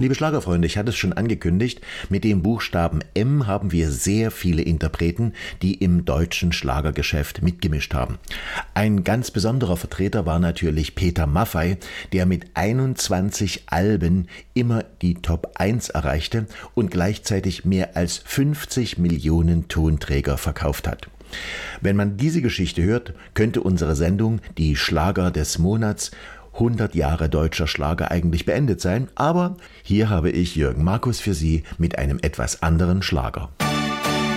Liebe Schlagerfreunde, ich hatte es schon angekündigt, mit dem Buchstaben M haben wir sehr viele Interpreten, die im deutschen Schlagergeschäft mitgemischt haben. Ein ganz besonderer Vertreter war natürlich Peter Maffay, der mit 21 Alben immer die Top 1 erreichte und gleichzeitig mehr als 50 Millionen Tonträger verkauft hat. Wenn man diese Geschichte hört, könnte unsere Sendung, die Schlager des Monats, 100 Jahre deutscher Schlager eigentlich beendet sein, aber hier habe ich Jürgen Markus für Sie mit einem etwas anderen Schlager.